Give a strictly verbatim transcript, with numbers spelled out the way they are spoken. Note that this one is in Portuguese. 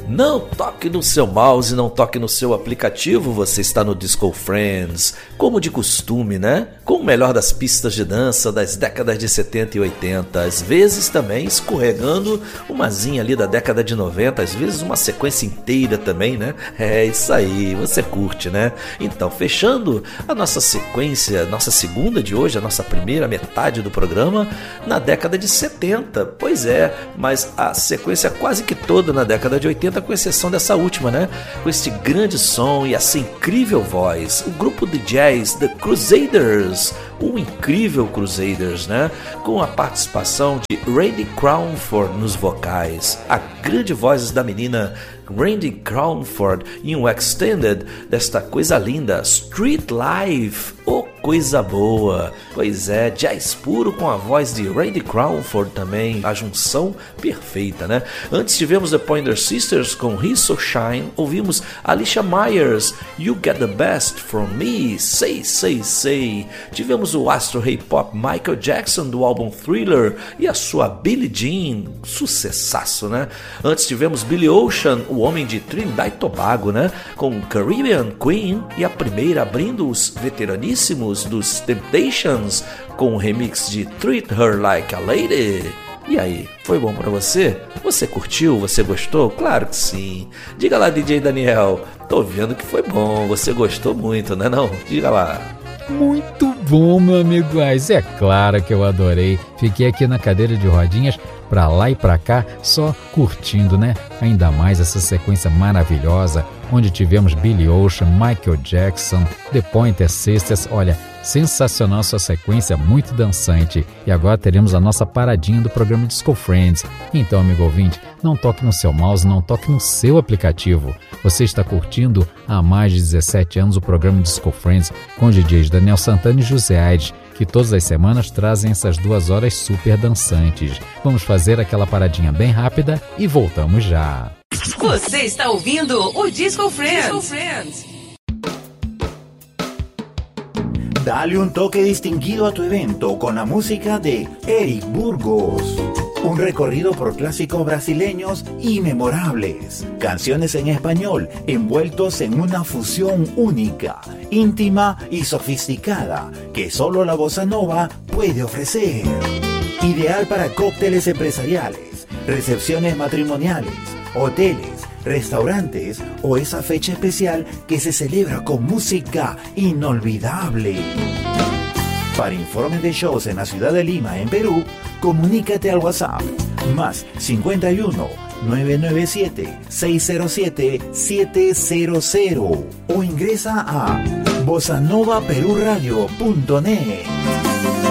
Não toque no seu mouse, não toque no seu aplicativo, você está no Disco Friends, como de costume, né? Com o melhor das pistas de dança das décadas de setenta e oitenta, às vezes também escorregando umazinha ali da década de noventa, às vezes uma sequência inteira também, né? É isso aí, você curte, né? Então, fechando a nossa sequência, nossa segunda de hoje, a nossa primeira metade do programa, na década de setenta, pois é, mas a sequência quase que toda na década de oitenta, com exceção dessa última, né? Com este grande som e essa incrível voz, o grupo de jazz The Crusaders, um incrível Crusaders, né? Com a participação de Randy Crawford nos vocais, a grande voz da menina Randy Crawford e um extended desta coisa linda, Street Life, oh coisa boa, pois é, jazz puro com a voz de Randy Crawford também, a junção perfeita, né? Antes tivemos The Pointer Sisters com He's So Shine, ouvimos Alicia Myers, You Get The Best From Me, Say Say Say, tivemos o astro hip hop Michael Jackson do álbum Thriller e a sua Billie Jean, sucessaço, né? Antes tivemos Billy Ocean, o homem de Trinidad e Tobago, né? Com Caribbean Queen e a primeira abrindo os veteraníssimos dos Temptations com o remix de Treat Her Like a Lady. E aí, foi bom pra você? Você curtiu? Você gostou? Claro que sim. Diga lá, D J Daniel, tô vendo que foi bom, você gostou muito, né não? Diga lá. Muito bom, meu amigo Guys, é claro que eu adorei. Fiquei aqui na cadeira de rodinhas, pra lá e pra cá, só curtindo, né? Ainda mais essa sequência maravilhosa, onde tivemos Billy Ocean, Michael Jackson, The Pointer Sisters. Olha, sensacional essa sequência, muito dançante. E agora teremos a nossa paradinha do programa Disco Friends. Então, amigo ouvinte, não toque no seu mouse, não toque no seu aplicativo. Você está curtindo há mais de dezessete anos o programa Disco Friends com os D Js Daniel Santana e José Aires, que todas as semanas trazem essas duas horas super dançantes. Vamos fazer aquela paradinha bem rápida e voltamos já. Você está ouvindo o Disco Friends. Disco Friends. Dale un toque distinguido a tu evento con la música de Eric Burgos. Un recorrido por clásicos brasileños y memorables. Canciones en español envueltos en una fusión única, íntima y sofisticada que solo la bossa nova puede ofrecer. Ideal para cócteles empresariales, recepciones matrimoniales, hoteles, restaurantes o esa fecha especial que se celebra con música inolvidable. Para informes de shows en la ciudad de Lima, en Perú, comunícate al WhatsApp más cincuenta y uno, nueve nueve siete, seis cero siete, siete cero cero o ingresa a bossa nova peru radio punto net.